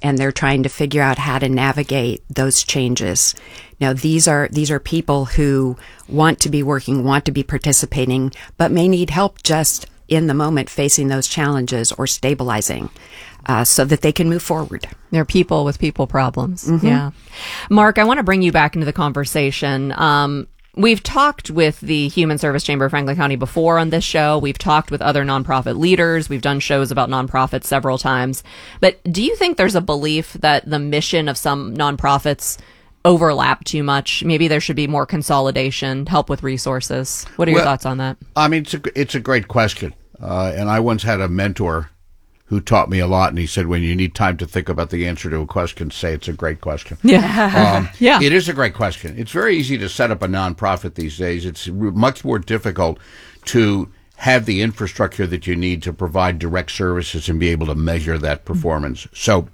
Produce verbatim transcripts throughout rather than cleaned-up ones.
and they're trying to figure out how to navigate those changes. Now, these are these are people who want to be working, want to be participating, but may need help just in the moment facing those challenges or stabilizing uh, so that they can move forward. They're people with people problems. Mm-hmm. Yeah. Mark, I want to bring you back into the conversation. Um, We've talked with the Human Service Chamber of Franklin County before on this show. We've talked with other nonprofit leaders. We've done shows about nonprofits several times. But do you think there's a belief that the mission of some nonprofits overlap too much? Maybe there should be more consolidation, help with resources. What are your well, thoughts on that? I mean, it's a, it's a great question. Uh, and I once had a mentor who taught me a lot, and he said, when you need time to think about the answer to a question, say it's a great question. Yeah. Um, yeah. It is a great question. It's very easy to set up a nonprofit these days. It's much more difficult to have the infrastructure that you need to provide direct services and be able to measure that performance. Mm-hmm. So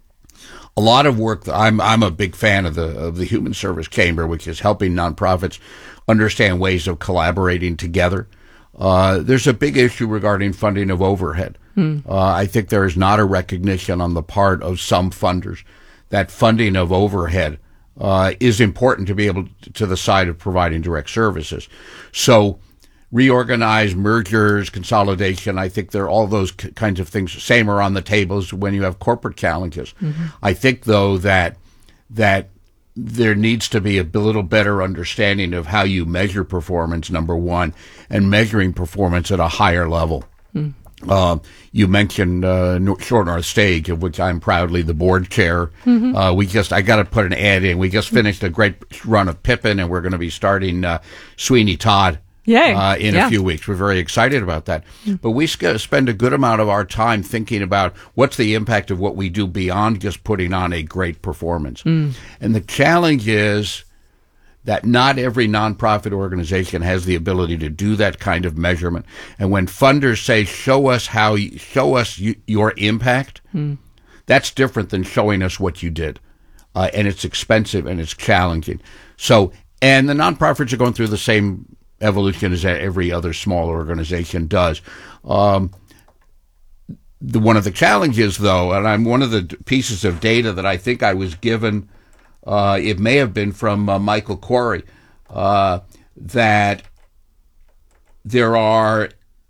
a lot of work, I'm I'm a big fan of the of the Human Service Chamber, which is helping nonprofits understand ways of collaborating together. Uh, there's a big issue regarding funding of overhead. Hmm. Uh, I think there is not a recognition on the part of some funders that funding of overhead uh, is important to be able to, to the side of providing direct services. So reorganize, mergers, consolidation, I think there all those k- kinds of things, same are on the tables when you have corporate challenges. Mm-hmm. I think, though, that that there needs to be a little better understanding of how you measure performance, number one, and measuring performance at a higher level. Mm. Uh, you mentioned uh, Short North Stage, of which I'm proudly the board chair. Mm-hmm. Uh, we just, I got to put an ad in. We just finished a great run of Pippin, and we're going to be starting uh, Sweeney Todd Yay. Uh, in yeah. a few weeks. We're very excited about that. Mm. But we sc- spend a good amount of our time thinking about what's the impact of what we do beyond just putting on a great performance. Mm. And the challenge is that not every nonprofit organization has the ability to do that kind of measurement. And when funders say, show us how, you, show us y- your impact, mm. that's different than showing us what you did. Uh, and it's expensive and it's challenging. So, and the nonprofits are going through the same evolution as every other small organization does. Um, the, one of the challenges, though, and I'm one of the pieces of data that I think I was given, uh, it may have been from uh, Michael Corey, uh, that there are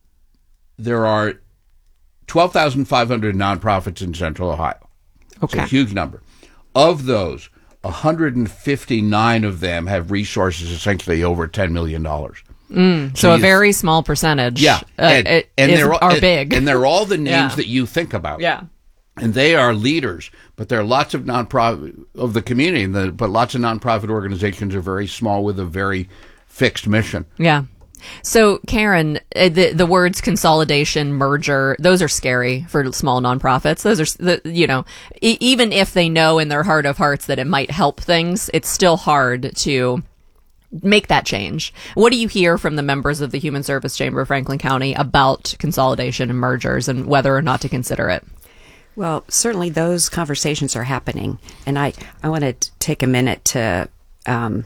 there are twelve thousand five hundred nonprofits in Central Ohio. Okay, it's a huge number. Of those, one hundred fifty-nine of them have resources essentially over ten million dollars. Mm, so, so a very small percentage yeah, uh, and, it, and is, they're all, are and, big. And they're all the names yeah. that you think about. Yeah. And they are leaders, but there are lots of nonprofit of the community, and the, but lots of nonprofit organizations are very small with a very fixed mission. Yeah. So, Karen, the the words consolidation, merger, those are scary for small nonprofits. Those are, the, you know, e- even if they know in their heart of hearts that it might help things, it's still hard to make that change. What do you hear from the members of the Human Service Chamber of Franklin County about consolidation and mergers and whether or not to consider it? Well, certainly those conversations are happening. And I, I want to take a minute to um,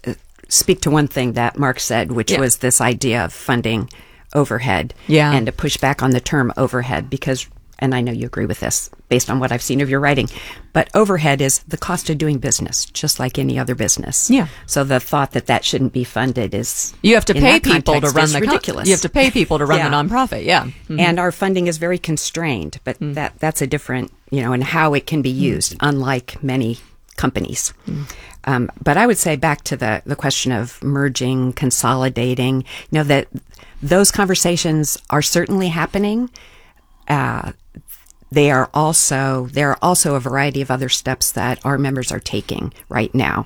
speak to one thing that Mark said, which yeah. was this idea of funding overhead. Yeah. And to push back on the term overhead because, and I know you agree with this based on what I've seen of your writing, but overhead is the cost of doing business, just like any other business. Yeah. So the thought that that shouldn't be funded is you have to pay people to run the ridiculous. You have to pay people to run yeah. the nonprofit. Yeah. Mm-hmm. And our funding is very constrained, but mm. that that's a different, you know, and how it can be used, mm. unlike many companies. Mm. Um, but I would say back to the, the question of merging, consolidating, you know, that those conversations are certainly happening. Uh, They are also, there are also a variety of other steps that our members are taking right now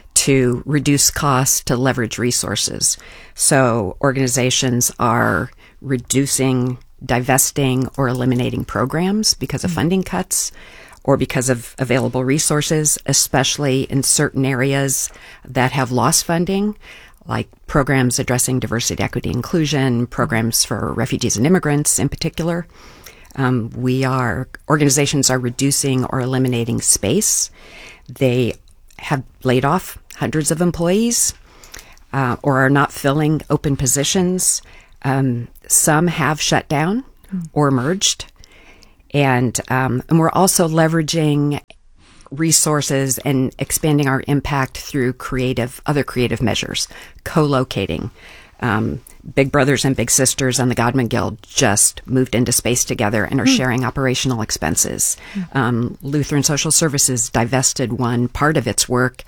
to reduce costs, to leverage resources. So organizations are reducing, divesting, or eliminating programs because of funding cuts or because of available resources, especially in certain areas that have lost funding, like programs addressing diversity, equity, inclusion, programs for refugees and immigrants in particular. Um, we are, organizations are reducing or eliminating space. They have laid off hundreds of employees uh, or are not filling open positions. Um, some have shut down or merged. And, um, and we're also leveraging resources and expanding our impact through creative, other creative measures, co-locating. Um, Big Brothers and Big Sisters and the Godman Guild just moved into space together and are mm. sharing operational expenses. Mm. Um, Lutheran Social Services divested one part of its work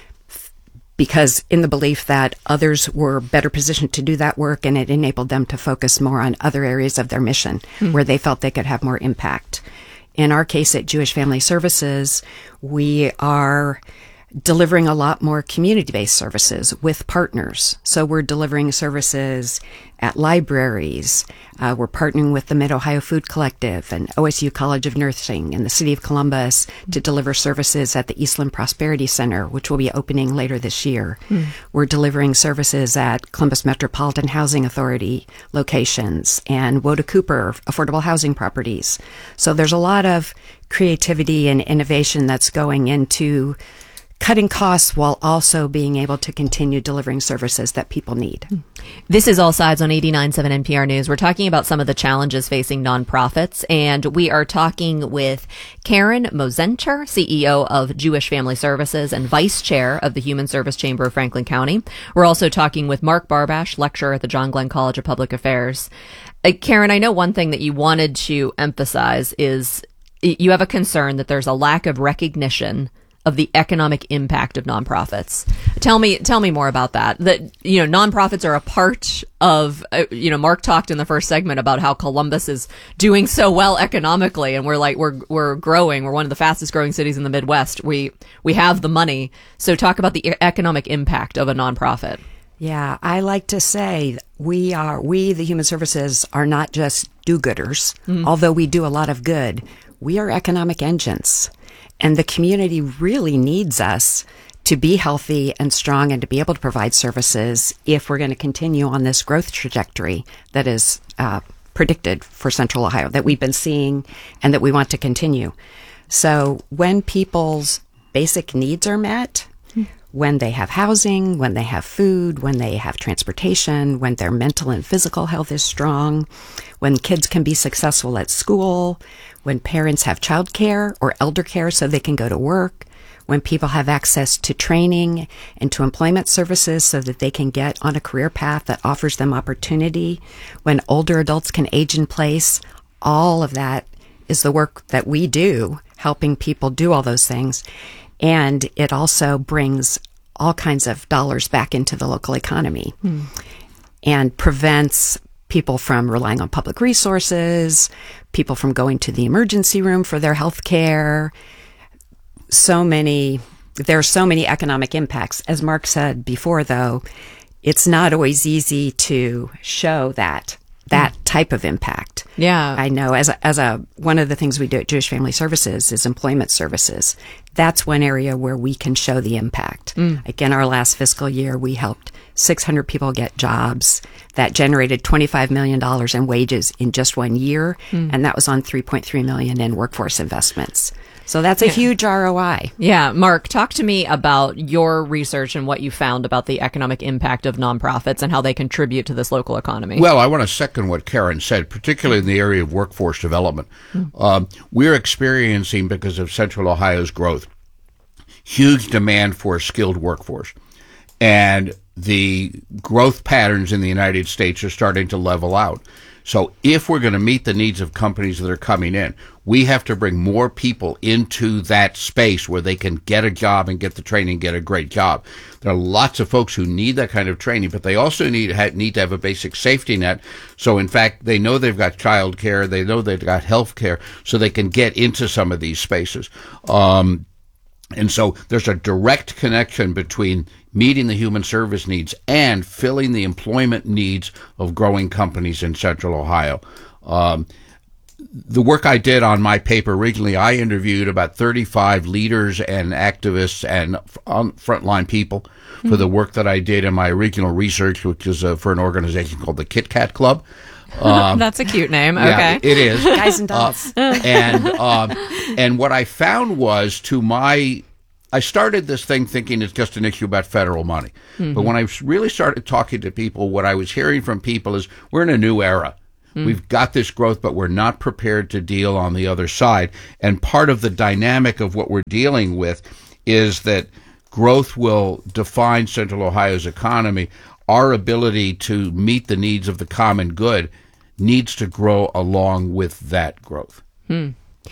because in the belief that others were better positioned to do that work, and it enabled them to focus more on other areas of their mission mm. where they felt they could have more impact. In our case at Jewish Family Services, we are delivering a lot more community-based services with partners. So we're delivering services at libraries. Uh, we're partnering with the Mid-Ohio Food Collective and O S U College of Nursing and the City of Columbus to deliver services at the Eastland Prosperity Center, which will be opening later this year. Mm. We're delivering services at Columbus Metropolitan Housing Authority locations and Woda Cooper Affordable Housing Properties. So there's a lot of creativity and innovation that's going into cutting costs while also being able to continue delivering services that people need. This is All Sides on eighty-nine point seven N P R News. We're talking about some of the challenges facing nonprofits, and we are talking with Karen Mozencher, C E O of Jewish Family Services and Vice Chair of the Human Service Chamber of Franklin County. We're also talking with Mark Barbash, lecturer at the John Glenn College of Public Affairs. Uh, Karen, I know one thing that you wanted to emphasize is you have a concern that there's a lack of recognition of the economic impact of nonprofits. Tell me, tell me more about that. That, you know, nonprofits are a part of, uh, you know, Mark talked in the first segment about how Columbus is doing so well economically, and we're like, we're, we're growing. We're one of the fastest growing cities in the Midwest. We, we have the money. So talk about the economic impact of a nonprofit. Yeah, I like to say we are, we, the Human Services, are not just do-gooders, mm-hmm. although we do a lot of good. We are economic engines. And the community really needs us to be healthy and strong and to be able to provide services if we're going to continue on this growth trajectory that is uh, predicted for Central Ohio, that we've been seeing and that we want to continue. So when people's basic needs are met, when they have housing, when they have food, when they have transportation, when their mental and physical health is strong, when kids can be successful at school, when parents have childcare or elder care so they can go to work, when people have access to training and to employment services so that they can get on a career path that offers them opportunity, when older adults can age in place, all of that is the work that we do, helping people do all those things. And it also brings all kinds of dollars back into the local economy hmm. and prevents people from relying on public resources, people from going to the emergency room for their health care. So many, there are so many economic impacts. As Mark said before, though, it's not always easy to show that. that mm. type of impact. Yeah. I know as a, as a, one of the things we do at Jewish Family Services is employment services. That's one area where we can show the impact. Mm. Like in our last fiscal year, we helped six hundred people get jobs that generated twenty-five million dollars in wages in just one year. Mm. And that was on three point three million dollars in workforce investments. So that's a yeah. huge R O I. Yeah. Mark, talk to me about your research and what you found about the economic impact of nonprofits and how they contribute to this local economy. Well, I want to second what Karen said, particularly in the area of workforce development. Mm-hmm. Um, we're experiencing, because of Central Ohio's growth, huge demand for a skilled workforce. And the growth patterns in the United States are starting to level out. So if we're going to meet the needs of companies that are coming in, we have to bring more people into that space where they can get a job and get the training, get a great job. There are lots of folks who need that kind of training, but they also need need to have a basic safety net. So, in fact, they know they've got child care, they know they've got health care, so they can get into some of these spaces. Um, and so there's a direct connection between meeting the human service needs and filling the employment needs of growing companies in Central Ohio. Um, the work I did on my paper originally, I interviewed about thirty-five leaders and activists and frontline people mm-hmm. for the work that I did in my original research, which is uh, for an organization called the Kit Kat Club. Um, That's a cute name. Yeah, okay. It is. Guys and dolls. Uh, and, um, and what I found was, to my, I started this thing thinking it's just an issue about federal money. Mm-hmm. But when I really started talking to people, what I was hearing from people is we're in a new era. Mm. We've got this growth, but we're not prepared to deal on the other side. And part of the dynamic of what we're dealing with is that growth will define Central Ohio's economy. Our ability to meet the needs of the common good needs to grow along with that growth. Hmm.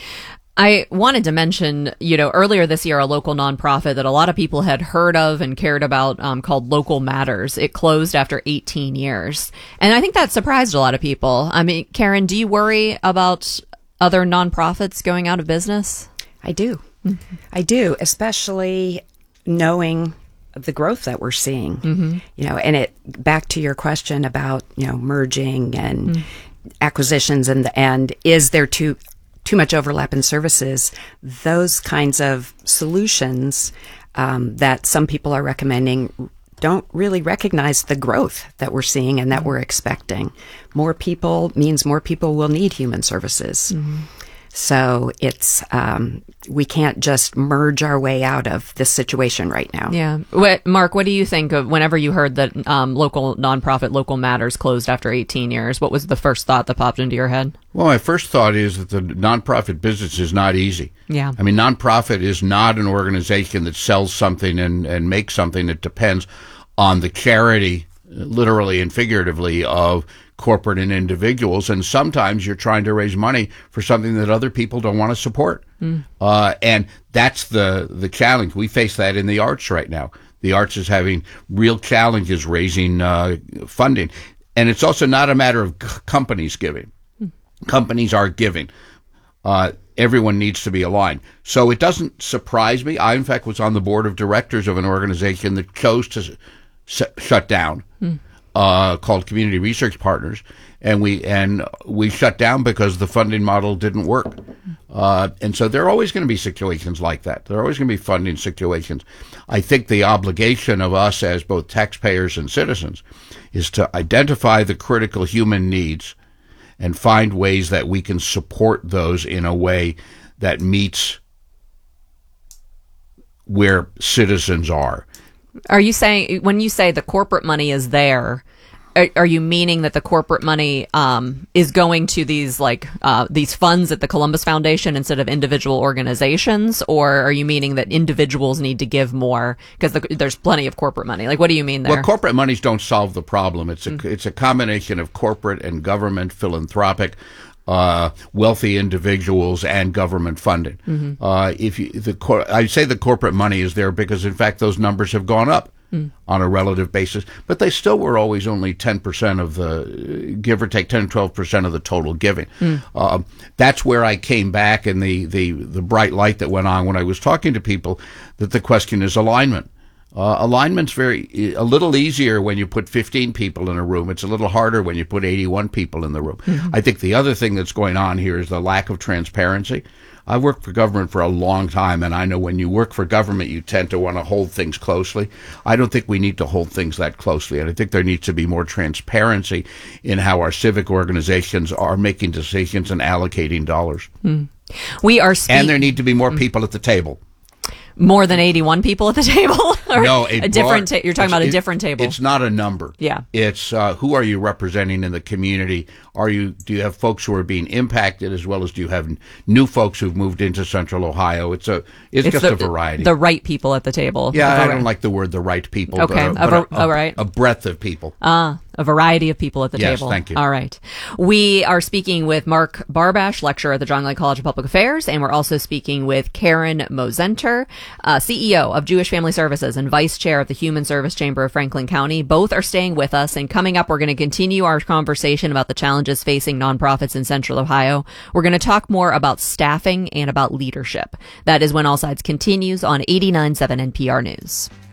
I wanted to mention, you know, earlier this year, a local nonprofit that a lot of people had heard of and cared about um, called Local Matters. It closed after eighteen years. And I think that surprised a lot of people. I mean, Karen, do you worry about other nonprofits going out of business? I do. Mm-hmm. I do, especially knowing the growth that we're seeing. Mm-hmm. You know, and it back to your question about, you know, merging and mm. acquisitions and the, and is there too too much overlap in services? Those kinds of solutions um, that some people are recommending don't really recognize the growth that we're seeing and that we're expecting. More people means more people will need human services. Mm-hmm. So it's um, we can't just merge our way out of this situation right now. Yeah. What, Mark, what do you think of whenever you heard that um, local nonprofit Local Matters closed after eighteen years? What was the first thought that popped into your head? Well, my first thought is that the nonprofit business is not easy. Yeah. I mean, nonprofit is not an organization that sells something and, and makes something. It depends on the charity, literally and figuratively, of corporate and individuals, and sometimes you're trying to raise money for something that other people don't want to support. Mm. Uh, and that's the, the challenge. We face that in the arts right now. The arts is having real challenges raising uh, funding. And it's also not a matter of c- companies giving. Mm. Companies are giving. Uh, everyone needs to be aligned. So it doesn't surprise me. I, in fact, was on the board of directors of an organization that chose to s- shut down. Mm. Uh, called Community Research Partners, and we and we shut down because the funding model didn't work. Uh, and so there are always going to be situations like that. There are always going to be funding situations. I think the obligation of us as both taxpayers and citizens is to identify the critical human needs and find ways that we can support those in a way that meets where citizens are. Are you saying, when you say the corporate money is there, are, are you meaning that the corporate money um, is going to these like uh, these funds at the Columbus Foundation instead of individual organizations, or are you meaning that individuals need to give more because the, there's plenty of corporate money? Like, what do you mean there? Well, corporate monies don't solve the problem. It's a mm. it's a combination of corporate and government, philanthropic. Uh, wealthy individuals and government funding. Mm-hmm. Uh, if you, the cor- I say the corporate money is there because, in fact, those numbers have gone up mm. on a relative basis, but they still were always only ten percent of the, give or take ten, twelve percent of the total giving. Mm. Uh, that's where I came back and the, the, the bright light that went on when I was talking to people that the question is alignment. Uh, alignment's very a little easier when you put fifteen people in a room. It's a little harder when you put eighty-one people in the room. Mm-hmm. I think the other thing that's going on here is the lack of transparency. I've worked for government for a long time, and I know when you work for government, you tend to want to hold things closely. I don't think we need to hold things that closely, and I think there needs to be more transparency in how our civic organizations are making decisions and allocating dollars. Mm. We are, spe- and there need to be more mm. people at the table. More than eighty-one people at the table? Or no, a, a different. Ta- you're talking about a different table. It's not a number. Yeah, it's uh, who are you representing in the community? Are you? Do you have folks who are being impacted as well as do you have new folks who've moved into Central Ohio? It's a. It's, it's just the, a variety. The right people at the table. Yeah, I don't like the word "the right people." Okay, but, a, but a, a, all right. a breadth of people. Ah. A variety of people at the yes, table. Thank you. All right. We are speaking with Mark Barbash, lecturer at the John Glenn College of Public Affairs, and we're also speaking with Karen Mosenter, uh, C E O of Jewish Family Services and Vice Chair of the Human Service Chamber of Franklin County. Both are staying with us, and coming up, we're going to continue our conversation about the challenges facing nonprofits in Central Ohio. We're going to talk more about staffing and about leadership. That is when All Sides continues on eighty-nine point seven N P R News.